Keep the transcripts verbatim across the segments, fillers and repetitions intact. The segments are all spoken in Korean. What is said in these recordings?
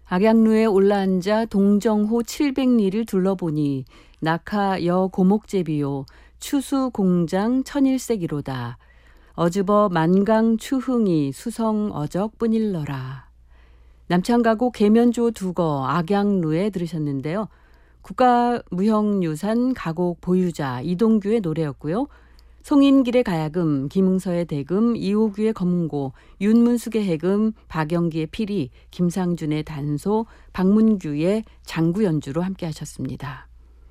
악양루에 올라앉아 동정호 칠백리를 둘러보니 낙하 여 고목제비요 추수 공장 천일색이로다. 어즈버 만강 추흥이 수성 어적뿐일러라. 남창가곡 계면조 두거 악양루에 들으셨는데요. 국가무형유산 가곡 보유자 이동규의 노래였고요. 송인길의 가야금, 김응서의 대금, 이호규의 검고, 윤문숙의 해금, 박영기의 피리, 김상준의 단소, 박문규의 장구 연주로 함께 하셨습니다.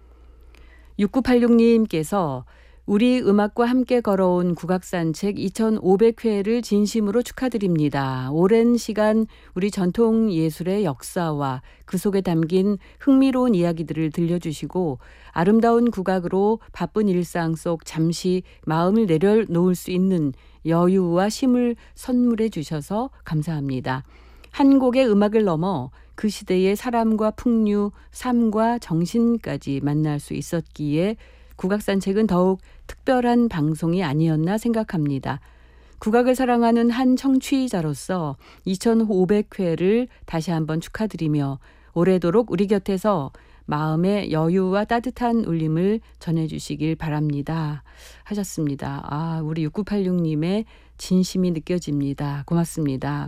육구팔육님께서 우리 음악과 함께 걸어온 국악산책 이천오백 회를 진심으로 축하드립니다. 오랜 시간 우리 전통 예술의 역사와 그 속에 담긴 흥미로운 이야기들을 들려주시고 아름다운 국악으로 바쁜 일상 속 잠시 마음을 내려놓을 수 있는 여유와 쉼을 선물해 주셔서 감사합니다. 한 곡의 음악을 넘어 그 시대의 사람과 풍류, 삶과 정신까지 만날 수 있었기에 국악산책은 더욱 특별한 방송이 아니었나 생각합니다. 국악을 사랑하는 한 청취자로서 이천오백 회를 다시 한번 축하드리며 오래도록 우리 곁에서 마음의 여유와 따뜻한 울림을 전해주시길 바랍니다. 하셨습니다. 아, 우리 육구팔육님의 진심이 느껴집니다. 고맙습니다.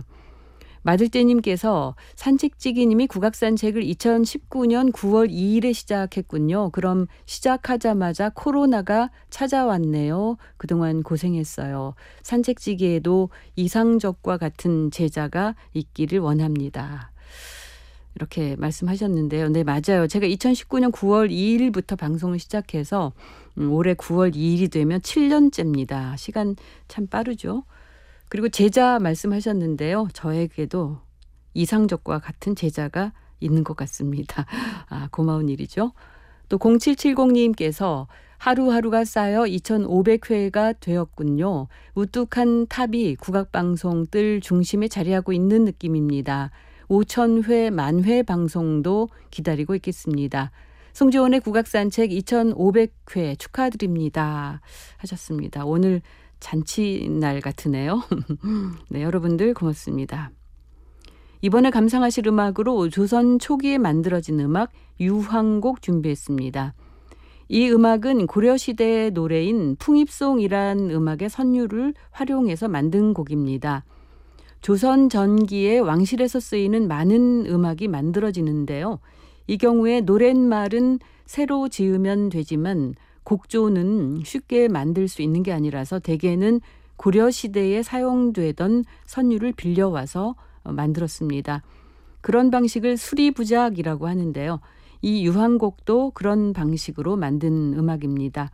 마들떼님께서 산책지기님이 국악산책을 이천십구년 구월 이일에 시작했군요. 그럼 시작하자마자 코로나가 찾아왔네요. 그동안 고생했어요. 산책지기에도 이상적과 같은 제자가 있기를 원합니다. 이렇게 말씀하셨는데요. 네, 맞아요. 제가 이천십구년 구월 이일부터 방송을 시작해서 음, 올해 구월 이일이 되면 칠 년째입니다. 시간 참 빠르죠. 그리고 제자 말씀하셨는데요. 저에게도 이상적과 같은 제자가 있는 것 같습니다. 아, 고마운 일이죠. 또 공칠칠공님께서 하루하루가 쌓여 이천오백 회가 되었군요. 우뚝한 탑이 국악방송 뜰 중심에 자리하고 있는 느낌입니다. 오천 회, 만 회 방송도 기다리고 있겠습니다. 송지원의 국악산책 이천오백 회 축하드립니다. 하셨습니다. 오늘 잔치날 같으네요. 네, 여러분들 고맙습니다. 이번에 감상하실 음악으로 조선 초기에 만들어진 음악 유황곡 준비했습니다. 이 음악은 고려시대의 노래인 풍입송이란 음악의 선율을 활용해서 만든 곡입니다. 조선 전기에 왕실에서 쓰이는 많은 음악이 만들어지는데요. 이 경우에 노랫말은 새로 지으면 되지만 곡조는 쉽게 만들 수 있는 게 아니라서 대개는 고려시대에 사용되던 선율을 빌려와서 만들었습니다. 그런 방식을 수리부작이라고 하는데요. 이 유황곡도 그런 방식으로 만든 음악입니다.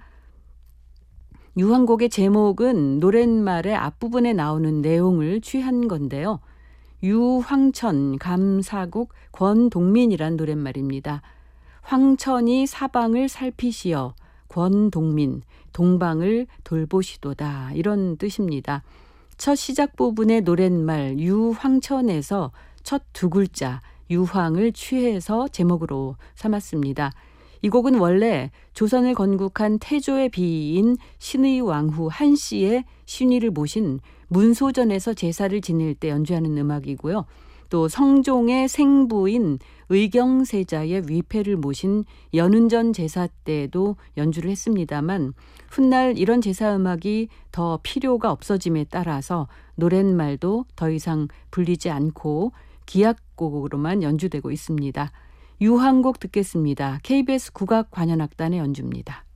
유황곡의 제목은 노랫말의 앞부분에 나오는 내용을 취한 건데요. 유황천 감사국 권동민이란 노랫말입니다. 황천이 사방을 살피시어 권동민, 동방을 돌보시도다 이런 뜻입니다. 첫 시작 부분의 노랫말 유황천에서 첫 두 글자 유황을 취해서 제목으로 삼았습니다. 이 곡은 원래 조선을 건국한 태조의 비인 신의 왕후 한씨의 신의를 모신 문소전에서 제사를 지낼 때 연주하는 음악이고요. 또 성종의 생부인 의경세자의 위패를 모신 연운전 제사 때도 연주를 했습니다만 훗날 이런 제사 음악이 더 필요가 없어짐에 따라서 노랫말도 더 이상 불리지 않고 기악곡으로만 연주되고 있습니다. 유황곡 듣겠습니다. 케이비에스 국악관현악단의 연주입니다.